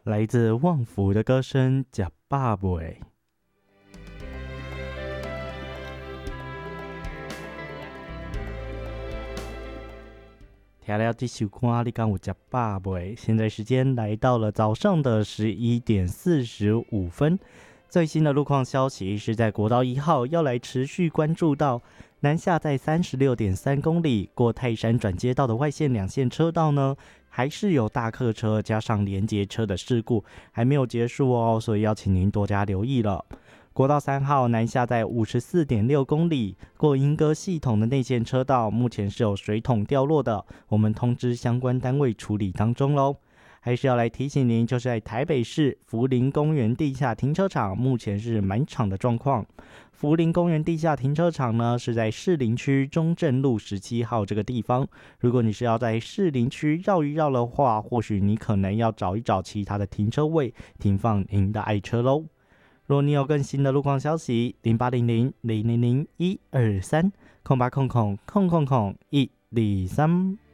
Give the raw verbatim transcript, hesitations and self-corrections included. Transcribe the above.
来自旺福的歌声《假爸爸》。听了这首歌，你敢有吃饱没？现在时间来到了早上的十一点四十五分。最新的路况消息是在国道一号要来持续关注到南下在三十六点三公里过泰山转接道的外线两线车道呢，还是有大客车加上连结车的事故还没有结束哦，所以要请您多加留意了。国道三号南下在五十四点六公里过莺歌系统的内线车道，目前是有水桶掉落的，我们通知相关单位处理当中咯。还是要来提醒您，就是在台北市福林公园地下停车场，目前是满场的状况。福林公园地下停车场呢，是在士林区中正路十七号这个地方。如果你是要在士林区绕一绕的话，或许你可能要找一找其他的停车位停放您的爱车咯。若你有更新的路况消息，零八零零零零零一二三空八空空空空空一二三。